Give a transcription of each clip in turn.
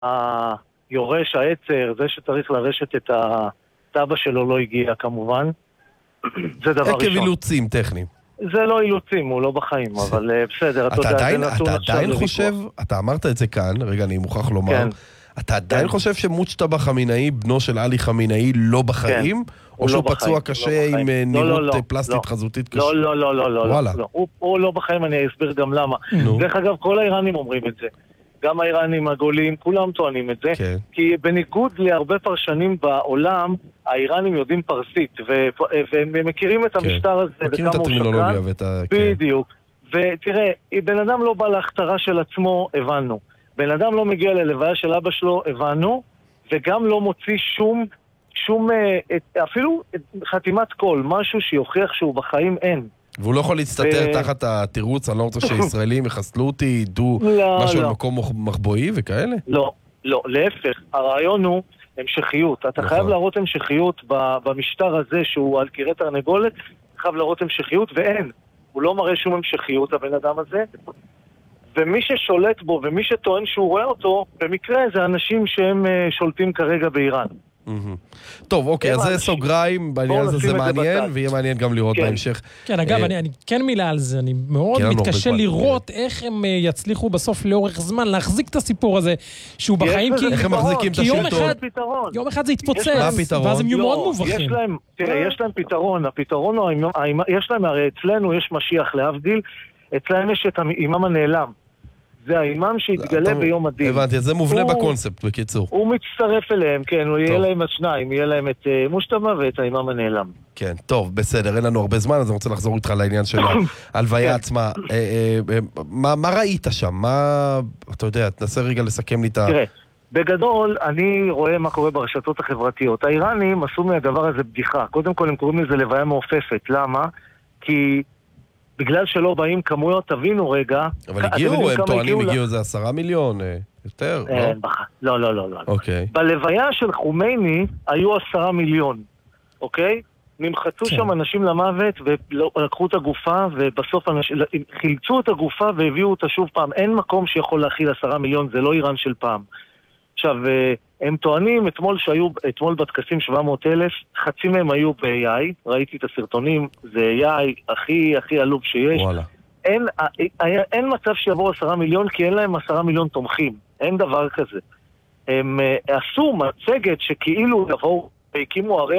היורש, העצר, זה שצריך לרשת את האבא שלו לא הגיע כמובן. זה דבר ראשון. עקב אילוצים טכניים. זה לא אילוצים, הוא לא בחיים, אבל בסדר. אתה עדיין חושב, אתה אמרת את זה כאן, רגע אני מוכרח לומר, אתה עדיין חושב שמוצ'טבה חמינאי, בנו של עלי חמינאי, לא בחיים? או שהוא פצוע קשה עם נראות פלסטית חזותית קשה? לא, הוא לא בחיים, אני אסביר גם למה. דרך אגב, כל האיראנים אומרים את זה. גם האיראנים הגולים, כולם טוענים את זה. כי בניגוד להרבה פרשנים בעולם, האיראנים יודעים פרסית, והם מכירים את המשטר הזה. מכירים את הטרמינולוגיה ואת ה... בדיוק. ותראה, בן אדם לא בא להכתרה של עצמו, הבנו. בן אדם לא מגיע ללוויה של אבא שלו, הבנו, וגם לא מוציא שום אפילו חתימת קול, משהו שיוכיח שהוא בחיים אין. והוא לא יכול להצטטר תחת התירוץ, אני לא רוצה שישראלים יחסלו אותי, ידעו משהו על מקום מחבואי וכאלה? לא, להפך, הרעיון הוא המשכיות. אתה חייב להראות המשכיות במשטר הזה שהוא על קירי תרנגולת, חייב להראות המשכיות, ואין. הוא לא מראה שום המשכיות, הבן אדם הזה. ומי ששולט בו ומי שטוען שהוא רואה אותו, במקרה זה אנשים שהם שולטים כרגע באיראן. טוב, אוקיי, אז זה סוגריים, בעניין הזה זה מעניין, ויהיה מעניין גם לראות בהמשך. כן, אגב, אני כן מילה על זה, אני מאוד מתקשה לראות איך הם יצליחו בסוף לאורך זמן להחזיק את הסיפור הזה, שהוא בחיים, איך הם מחזיקים את השלטון? יום אחד זה יתפוצץ, ואז הם יהיו מאוד מובכים. תראה, יש להם פתרון, יש להם, הרי אצלנו יש משיח להבדיל, אצלהם יש את האימאם הנעלם. זה האימאם שהתגלה ביום הדין. הבנתי, זה מובנה בקונספט, בקיצור. הוא מצטרף אליהם, כן, הוא יהיה להם את שניים, יהיה להם את מושטבה ואת האימאם הנעלם. כן, טוב, בסדר, אין לנו הרבה זמן, אז אני רוצה לחזור איתך לעניין של ההלוויה עצמה. מה ראית שם? מה, אתה יודע, תנסה רגע לסכם לי את ה... תראה, בגדול, אני רואה מה קורה ברשתות החברתיות. האיראנים עשו מהדבר הזה בדיחה. קודם כל, הם קוראים לזה לוויה מעופפת. למה? כי... בגלל שלא באים כמויות, תבינו רגע. אבל הגיעו, הם טוענים, הגיעו זה 10 מיליון, יותר, לא? לא. אוקיי. בלוויה של חומייני היו 10 מיליון, אוקיי? נמחצו שם אנשים למוות ולקחו את הגופה, ובסוף חילצו את הגופה והביאו אותה שוב פעם. אין מקום שיכול להכיל 10 מיליון, זה לא איראן של פעם. עכשיו, הם טוענים, אתמול בטקסים 700,000, חצי מהם היו ב-AI, ראיתי את הסרטונים, זה AI הכי עלוב שיש. וואלה. אין מצב שיבואו 10 מיליון, כי אין להם 10 מיליון תומכים. אין דבר כזה. הם עשו מצגת שכאילו יבואו, הקימו הרי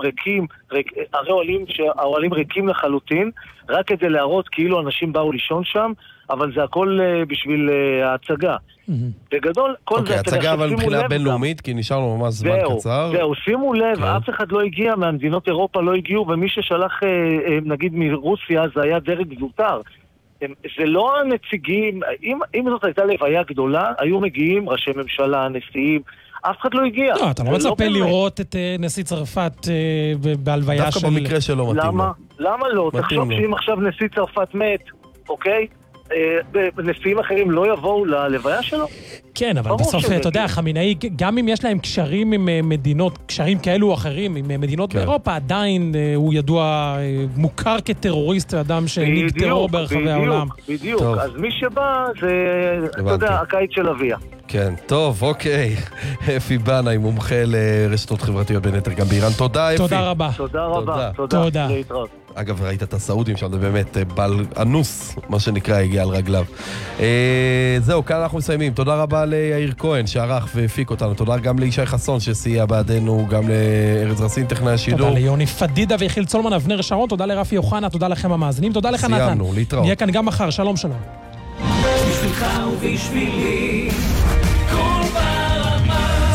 אוהלים ריקים לחלוטין, רק כדי להראות כאילו אנשים באו לישון שם, אבל זה הכל בשביל ההצגה. בגדול, כל זה... הצגה אבל מבחינה בינלאומית, כי נשארנו ממש זמן קצר. זהו, שימו לב, אף אחד לא הגיע, מהמדינות אירופה לא הגיעו, ומי ששלח, נגיד מרוסיה, זה היה דרג זוטר. זה לא הנציגים, אם זאת הייתה לוויה גדולה, היו מגיעים ראשי ממשלה, נשיאים, אף אחד לא הגיע. לא, אתה לא מצפה לראות את נשיא צרפת בהלוויה של... דווקא במקרה שלא מתאים לו. למה לא? תחשוב שאם עכשיו נשיא צרפת מת, אוקיי? נשיאים אחרים לא יבואו ללוויה שלו? כן, אבל בסוף, אתה יודע, חמינאי, גם אם יש להם קשרים עם מדינות, קשרים כאלו או אחרים, עם מדינות באירופה, עדיין הוא ידוע, מוכר כטרוריסט, אדם שנהיג טרור ברחבי העולם. בדיוק, אז מי שבא זה, אתה יודע, הקיץ של אביה. כן, טוב, אוקיי. אפי בנאי, מומחה לרשתות חברתיות בין היתר גם באיראן. תודה, אפי. תודה רבה. תודה רבה. תודה. אגב, ראית את הסעודים שם, זה באמת בעל אנוס, מה שנקרא, הגיע על רגליו. זהו, כאן אנחנו מסיימים. תודה רבה ליאיר כהן, שערך והפיק אותנו. תודה גם לישי חסון, שסייע בעדנו, גם לארז רסין, טכנאי השידור. תודה ליוני פדידה ויחיל צולמן, אבנר שרון, תודה לרפי יוחנה, תודה לכם המאזינים, תודה לך נתן. סיימנו, להתראות. נהיה כאן גם מחר, שלום שלום. בשבילך ובשבילי, כל ברמה.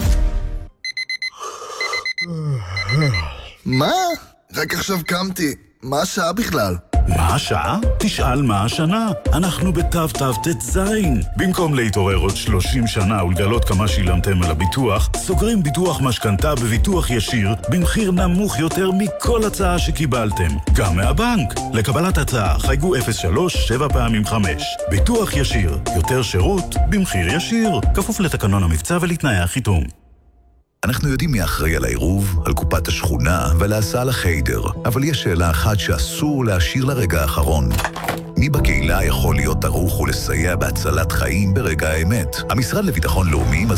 מה? רק עכשיו קמתי. מה השעה בכלל? מה השעה? תשאל מה השנה. אנחנו בתו-תו-תת-ז. במקום להתעורר עוד 30 שנה ולגלות כמה שילמתם על הביטוח, סוגרים ביטוח משכנתה בביטוח ישיר במחיר נמוך יותר מכל הצעה שקיבלתם. גם מהבנק. לקבלת הצעה חייגו 03-7x5. ביטוח ישיר. יותר שירות במחיר ישיר. כפוף לתקנון המבצע ולתנאי החיתום. אנחנו יודעים מי אחראי על העירוב, על קופת השכונה ועל ההסעה לחיידר, אבל יש שאלה אחת שאסור להשאיר לרגע האחרון. מי בקהילה יכול להיות ערוך ולסייע בהצלת חיים ברגע האמת? המשרד לביטחון לאומי